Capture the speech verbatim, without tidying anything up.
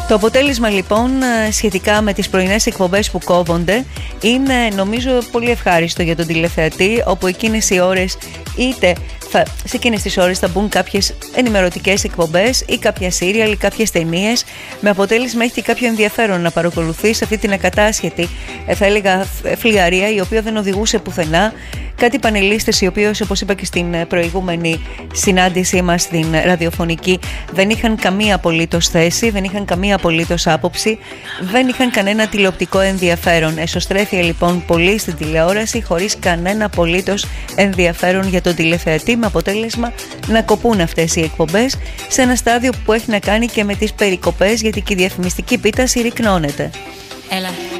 Το αποτέλεσμα λοιπόν σχετικά με τις πρωινές εκπομπές που κόβονται είναι νομίζω πολύ ευχάριστο για τον τηλεθεατή, όπου εκείνες οι ώρες είτε θα, σε εκείνες τις ώρες θα μπουν κάποιες ενημερωτικές εκπομπές ή κάποια σύριαλ ή κάποιες ταινίες, με αποτέλεσμα έχει και κάποιο ενδιαφέρον να παρακολουθείς αυτή την ακατάσχετη, θα έλεγα, φλιαρία, η οποία δεν οδηγούσε πουθενά. Κάτι πανελίστες οι οποίοι, όπως είπα και στην προηγούμενη συνάντησή μας στην ραδιοφωνική, δεν είχαν καμία απολύτως θέση, δεν είχαν καμία απολύτως άποψη, δεν είχαν κανένα τηλεοπτικό ενδιαφέρον. Εσωστρέφεια λοιπόν πολύ στην τηλεόραση, χωρίς κανένα απολύτως ενδιαφέρον για τον τηλεθεατή, με αποτέλεσμα να κοπούν αυτές οι εκπομπές σε ένα στάδιο που έχει να κάνει και με τις περικοπές, γιατί και η διαφημιστική πίτα συρρυκνώνεται. Έλα.